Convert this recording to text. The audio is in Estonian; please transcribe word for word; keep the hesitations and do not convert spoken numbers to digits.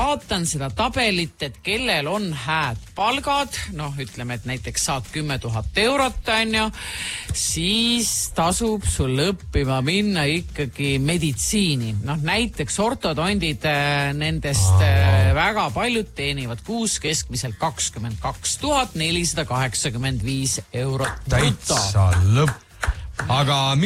vaatan seda tabelit, et kellel on hääd palgad, noh, ütleme, et näiteks saad kümme tuhat eurot, on ju, siis tasub sul õppima minna ikkagi meditsiini. Noh, näiteks ortodondid nendest Aa. väga paljud teenivad kuus keskmiselt kakskümmend kaks tuhat nelisada kaheksakümmend viis eurot. Täitsa lõpp. Aga